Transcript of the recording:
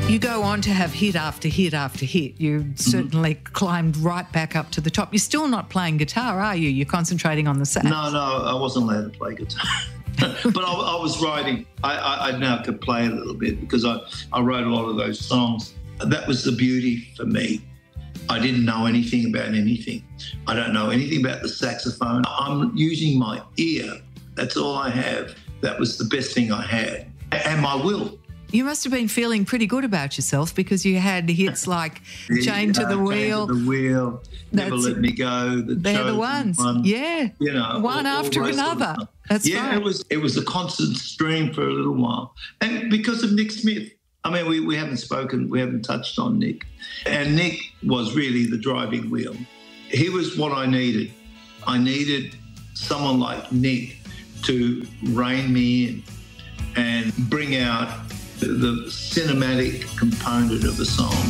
You go on to have hit after hit after hit. You certainly climbed right back up to the top. You're still not playing guitar, are you? You're concentrating on the sax. No, I wasn't allowed to play guitar. But I was writing. I now could play a little bit because I wrote a lot of those songs. That was the beauty for me. I didn't know anything about anything. I don't know anything about the saxophone. I'm using my ear. That's all I have. That was the best thing I had. And my will. You must have been feeling pretty good about yourself because you had hits like Chained to the Wheel. Chained to the Wheel, Never Let Me Go. They're the ones. One. Yeah. You know, one after another. That's right. It was a constant stream for a little while. And because of Nick Smith. I mean, we haven't spoken, we haven't touched on Nick. And Nick was really the driving wheel. He was what I needed. I needed someone like Nick to rein me in and bring out the cinematic component of a song.